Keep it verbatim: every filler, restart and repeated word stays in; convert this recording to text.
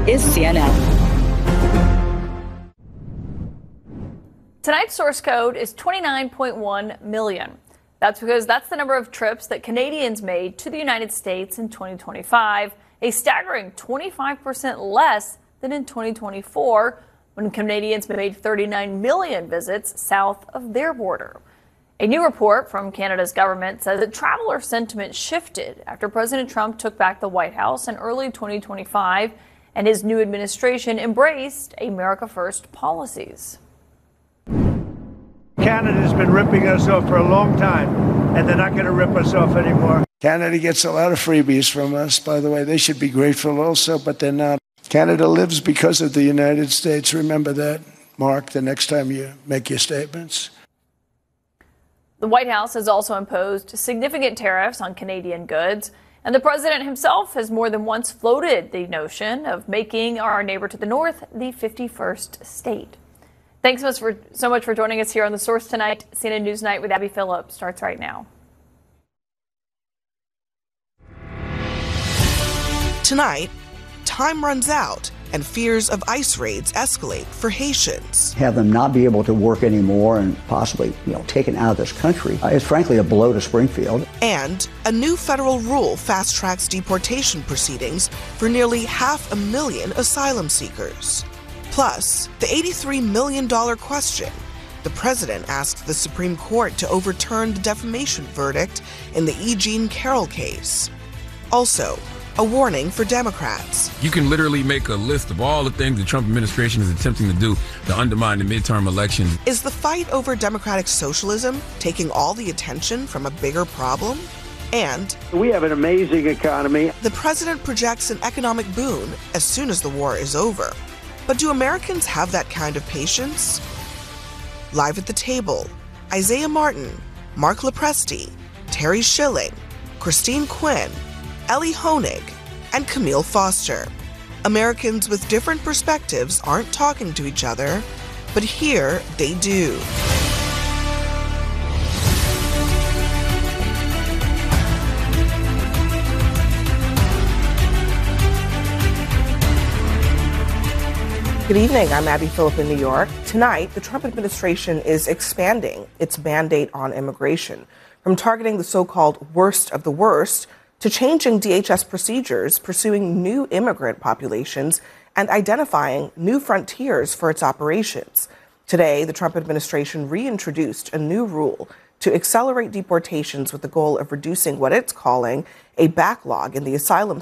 is C N N. Tonight's source code is twenty-nine point one million. That's because that's the number of trips that Canadians made to the United States in twenty twenty-five, a staggering twenty-five percent less than in twenty twenty-four, when Canadians made thirty-nine million visits south of their border. A new report from Canada's government says that traveler sentiment shifted after President Trump took back the White House in early twenty twenty-five and his new administration embraced America First policies. Canada's been ripping us off for a long time, and they're not going to rip us off anymore. Canada gets a lot of freebies from us, by the way. They should be grateful also, but they're not. Canada lives because of the United States. Remember that, Mark, the next time you make your statements. The White House has also imposed significant tariffs on Canadian goods, and the president himself has more than once floated the notion of making our neighbor to the north the fifty-first state. Thanks so much for, so much for joining us here on The Source tonight. C N N News Night with Abby Phillip starts right now. Tonight, time runs out and fears of ICE raids escalate for Haitians. Have them not be able to work anymore and possibly, you know, taken out of this country uh, is frankly a blow to Springfield. And a new federal rule fast-tracks deportation proceedings for nearly half a million asylum seekers. Plus, the eighty-three million dollars question. The president asked the Supreme Court to overturn the defamation verdict in the E. Jean Carroll case. Also, a warning for Democrats. You can literally make a list of all the things the Trump administration is attempting to do to undermine the midterm elections. Is the fight over democratic socialism taking all the attention from a bigger problem? And We have an amazing economy. the president projects an economic boon as soon as the war is over. But do Americans have that kind of patience? Live at the table, Isaiah Martin, Mark Lopresti, Terry Schilling, Christine Quinn, Ellie Honig, and Camille Foster. Americans with different perspectives aren't talking to each other, but here they do. Good evening, I'm Abby Phillip in New York. Tonight, the Trump administration is expanding its mandate on immigration, from targeting the so-called worst of the worst to changing D H S procedures, pursuing new immigrant populations, and identifying new frontiers for its operations. Today, the Trump administration reintroduced a new rule to accelerate deportations with the goal of reducing what it's calling a backlog in the asylum